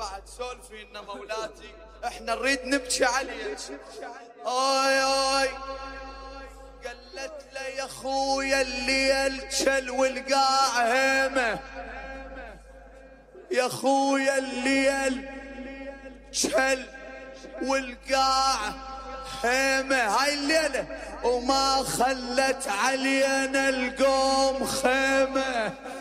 بعد سولفي لنا مولاتي، احنا نريد نبكي عليك. اي قالت له يا خويا الليل شل والقاع هيمه، يا خويا الليل شل والقاع هيمه، هاي الليله وما خلت علينا القوم خيمه.